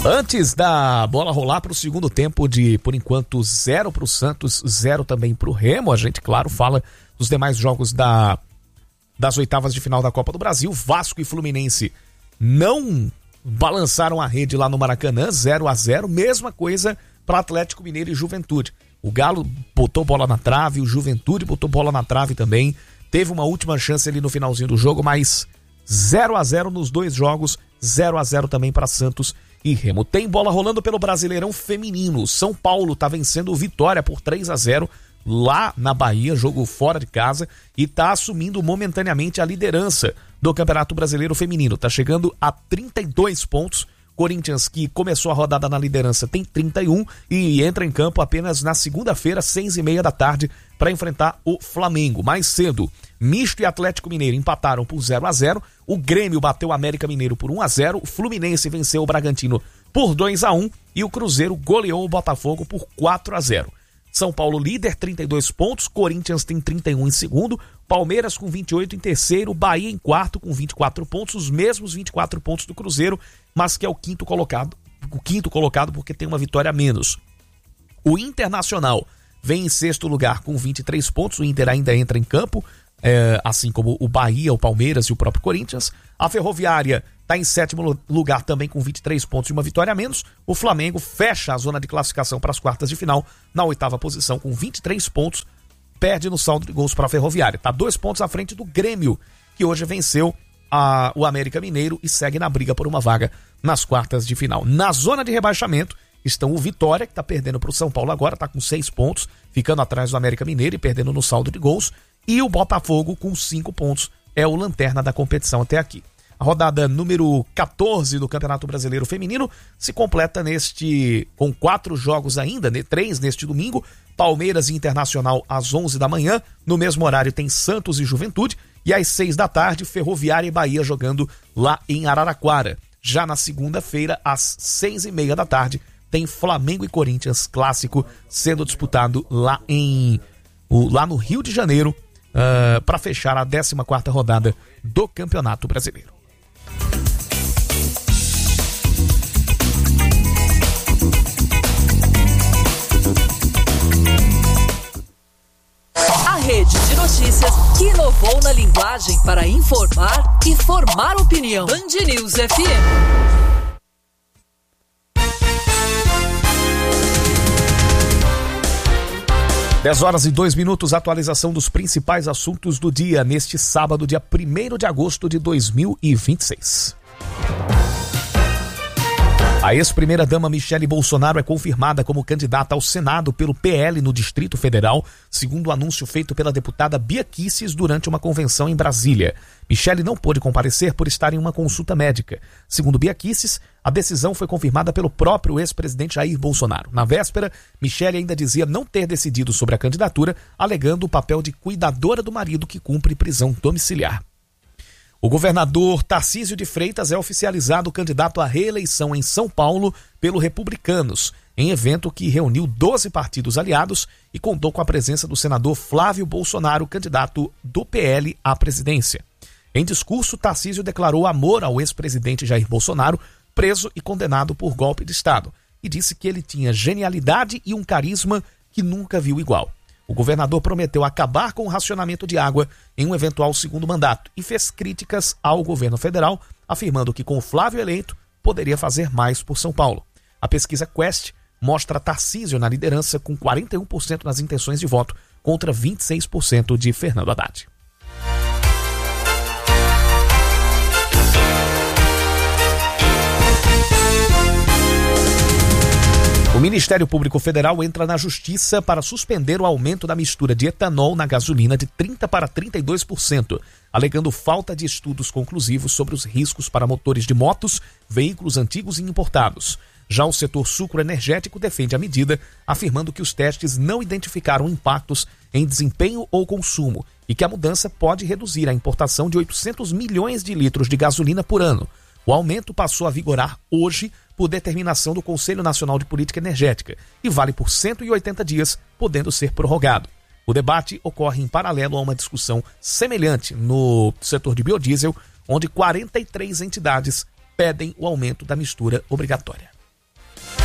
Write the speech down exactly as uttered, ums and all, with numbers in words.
Antes da bola rolar para o segundo tempo de, por enquanto, zero para o Santos, zero também para o Remo, a gente, claro, fala dos demais jogos da, das oitavas de final da Copa do Brasil. Vasco e Fluminense não balançaram a rede lá no Maracanã, zero a zero, mesma coisa para Atlético Mineiro e Juventude. O Galo botou bola na trave, o Juventude botou bola na trave também, teve uma última chance ali no finalzinho do jogo, mas zero a zero nos dois jogos, zero a zero também para Santos e Remo. Tem bola rolando pelo Brasileirão Feminino. São Paulo tá vencendo o Vitória por três a zero lá na Bahia, jogo fora de casa, e tá assumindo momentaneamente a liderança do Campeonato Brasileiro Feminino. Tá chegando a trinta e dois pontos. Corinthians, que começou a rodada na liderança, tem trinta e um e entra em campo apenas na segunda-feira, seis e meia da tarde, para enfrentar o Flamengo. Mais cedo, Misto e Atlético Mineiro empataram por zero a zero, o Grêmio bateu o América Mineiro por um a zero, o Fluminense venceu o Bragantino por dois a um e o Cruzeiro goleou o Botafogo por quatro a zero. São Paulo líder, trinta e dois pontos, Corinthians tem trinta e um em segundo, Palmeiras com vinte e oito em terceiro, Bahia em quarto com vinte e quatro pontos, os mesmos vinte e quatro pontos do Cruzeiro, mas que é o quinto colocado, o quinto colocado porque tem uma vitória a menos. O Internacional vem em sexto lugar com vinte e três pontos, o Inter ainda entra em campo, é, assim como o Bahia, o Palmeiras e o próprio Corinthians. A Ferroviária está em sétimo lugar também com vinte e três pontos e uma vitória a menos. O Flamengo fecha a zona de classificação para as quartas de final na oitava posição com vinte e três pontos, perde no saldo de gols para a Ferroviária. Está dois pontos à frente do Grêmio, que hoje venceu a, o América Mineiro e segue na briga por uma vaga nas quartas de final. Na zona de rebaixamento estão o Vitória, que está perdendo para o São Paulo agora, está com seis pontos, ficando atrás do América Mineiro e perdendo no saldo de gols, e o Botafogo com cinco pontos, é o lanterna da competição até aqui. A rodada número quatorze do Campeonato Brasileiro Feminino se completa neste com quatro jogos ainda, né, três neste domingo, Palmeiras e Internacional às onze da manhã, no mesmo horário tem Santos e Juventude, e às seis da tarde Ferroviária e Bahia jogando lá em Araraquara. Já na segunda-feira, às seis e meia da tarde, tem Flamengo e Corinthians clássico sendo disputado lá, em, lá no Rio de Janeiro, uh, para fechar a décima quarta rodada do Campeonato Brasileiro. A rede de notícias que inovou na linguagem para informar e formar opinião. Band News F M. dez horas e dois minutos, atualização dos principais assuntos do dia, neste sábado, dia primeiro de agosto de dois mil e vinte e seis. A ex-primeira-dama Michele Bolsonaro é confirmada como candidata ao Senado pelo P L no Distrito Federal, segundo o anúncio feito pela deputada Bia Kicis durante uma convenção em Brasília. Michele não pôde comparecer por estar em uma consulta médica. Segundo Bia Kicis, a decisão foi confirmada pelo próprio ex-presidente Jair Bolsonaro. Na véspera, Michele ainda dizia não ter decidido sobre a candidatura, alegando o papel de cuidadora do marido que cumpre prisão domiciliar. O governador Tarcísio de Freitas é oficializado candidato à reeleição em São Paulo pelo Republicanos, em evento que reuniu doze partidos aliados e contou com a presença do senador Flávio Bolsonaro, candidato do P L à presidência. Em discurso, Tarcísio declarou amor ao ex-presidente Jair Bolsonaro, preso e condenado por golpe de Estado, e disse que ele tinha genialidade e um carisma que nunca viu igual. O governador prometeu acabar com o racionamento de água em um eventual segundo mandato e fez críticas ao governo federal, afirmando que com o Flávio eleito poderia fazer mais por São Paulo. A pesquisa Quest mostra Tarcísio na liderança com quarenta e um por cento nas intenções de voto contra vinte e seis por cento de Fernando Haddad. O Ministério Público Federal entra na Justiça para suspender o aumento da mistura de etanol na gasolina de trinta por cento para trinta e dois por cento, alegando falta de estudos conclusivos sobre os riscos para motores de motos, veículos antigos e importados. Já o setor sucroenergético defende a medida, afirmando que os testes não identificaram impactos em desempenho ou consumo e que a mudança pode reduzir a importação de oitocentos milhões de litros de gasolina por ano. O aumento passou a vigorar hoje por determinação do Conselho Nacional de Política Energética e vale por cento e oitenta dias, podendo ser prorrogado. O debate ocorre em paralelo a uma discussão semelhante no setor de biodiesel, onde quarenta e três entidades pedem o aumento da mistura obrigatória.